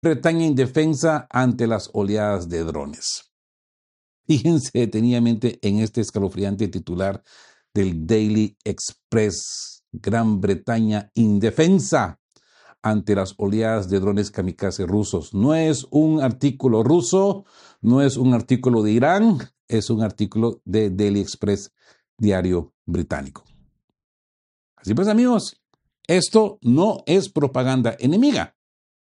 Bretaña indefensa ante las oleadas de drones. Fíjense detenidamente en este escalofriante titular del Daily Express. Gran Bretaña indefensa ante las oleadas de drones kamikaze rusos. No es un artículo ruso, no es un artículo de Irán, es un artículo de Daily Express, diario británico. Así pues, amigos, esto no es propaganda enemiga.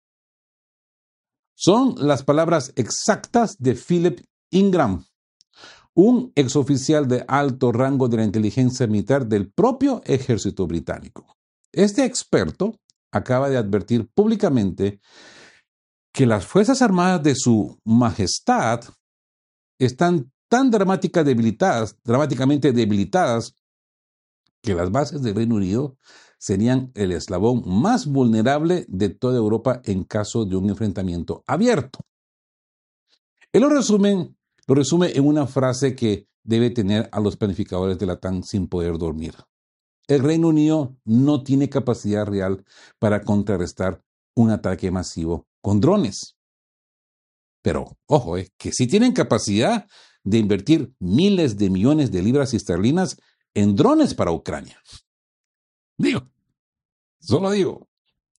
Son las palabras exactas de Philip Ingram, un exoficial de alto rango de la inteligencia militar del propio ejército británico. Este experto acaba de advertir públicamente que las Fuerzas Armadas de su Majestad están tan dramáticamente debilitadas, que las bases del Reino Unido serían el eslabón más vulnerable de toda Europa en caso de un enfrentamiento abierto. Él lo resume en una frase que debe tener a los planificadores de la OTAN sin poder dormir. El Reino Unido no tiene capacidad real para contrarrestar un ataque masivo con drones. Pero, ojo, que sí tienen capacidad de invertir miles de millones de libras esterlinas en drones para Ucrania. Solo digo.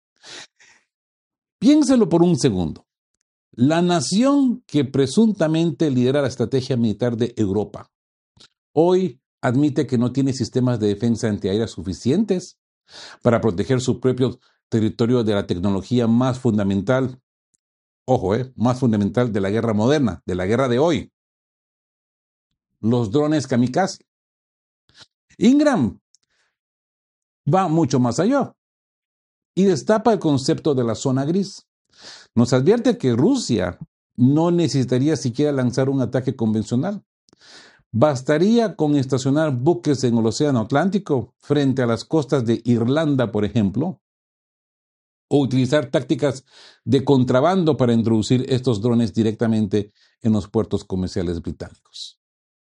Piénselo por un segundo. La nación que presuntamente lidera la estrategia militar de Europa, hoy admite que no tiene sistemas de defensa antiaérea suficientes para proteger su propio territorio de la tecnología más fundamental, más fundamental de la guerra moderna, de la guerra de hoy, los drones kamikaze. Ingram va mucho más allá y destapa el concepto de la zona gris. Nos advierte que Rusia no necesitaría siquiera lanzar un ataque convencional. Bastaría con estacionar buques en el Océano Atlántico frente a las costas de Irlanda, por ejemplo, o utilizar tácticas de contrabando para introducir estos drones directamente en los puertos comerciales británicos.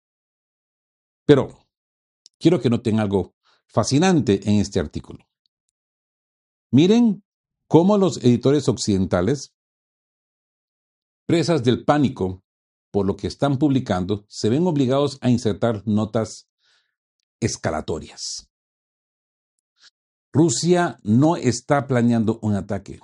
Pero quiero que noten algo fascinante en este artículo. Miren cómo los editores occidentales, presas del pánico por lo que están publicando, se ven obligados a insertar notas escalatorias. Rusia no está planeando un ataque.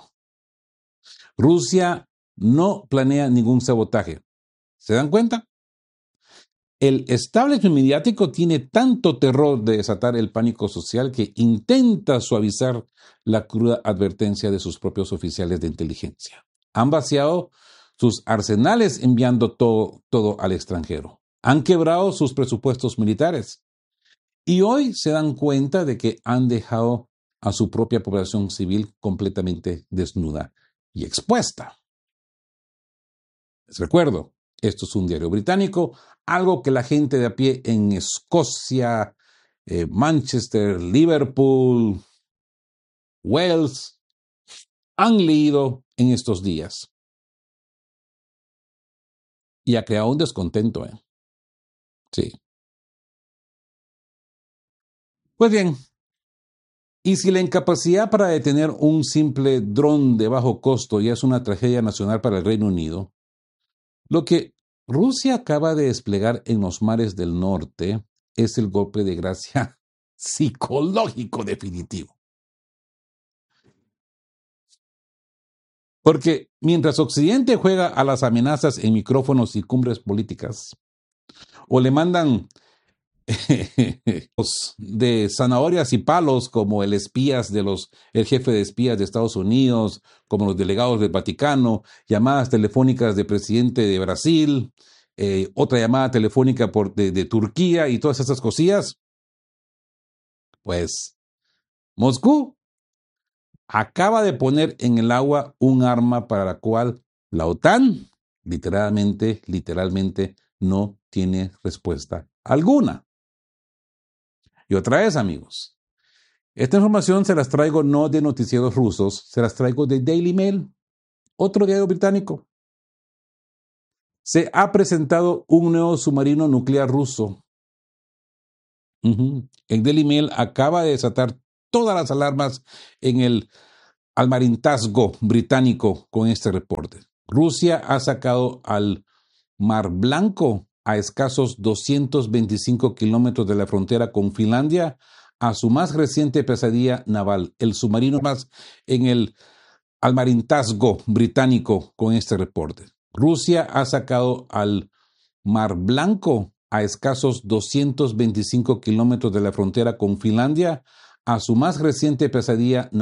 Rusia no planea ningún sabotaje. ¿Se dan cuenta? El establishment mediático tiene tanto terror de desatar el pánico social que intenta suavizar la cruda advertencia de sus propios oficiales de inteligencia. Han vaciado sus arsenales enviando todo al extranjero. Han quebrado sus presupuestos militares. Y hoy se dan cuenta de que han dejado a su propia población civil completamente desnuda y expuesta. Les recuerdo, esto es un diario británico, algo que la gente de a pie en Escocia, Manchester, Liverpool, Wales, han leído en estos días. Y ha creado un descontento, Sí. Pues bien, y si la incapacidad para detener un simple dron de bajo costo ya es una tragedia nacional para el Reino Unido, lo que Rusia acaba de desplegar en los mares del norte es el golpe de gracia psicológico definitivo. Porque mientras Occidente juega a las amenazas en micrófonos y cumbres políticas, o le mandan de zanahorias y palos como el jefe de espías de Estados Unidos, como los delegados del Vaticano, llamadas telefónicas de presidente de Brasil, otra llamada telefónica de Turquía y todas esas cosillas, pues Moscú acaba de poner en el agua un arma para la cual la OTAN literalmente no tiene respuesta alguna. Y otra vez, amigos, esta información se las traigo no de noticieros rusos, se las traigo de Daily Mail, otro diario británico. Se ha presentado un nuevo submarino nuclear ruso. El Daily Mail acaba de desatar todas las alarmas en el almirantazgo británico con este reporte. Rusia ha sacado al Mar Blanco, a escasos 225 kilómetros de la frontera con Finlandia, a su más reciente pesadilla naval, el submarino más en el almirantazgo británico con este reporte. Rusia ha sacado al Mar Blanco, a escasos 225 kilómetros de la frontera con Finlandia, a su más reciente pesadilla naval.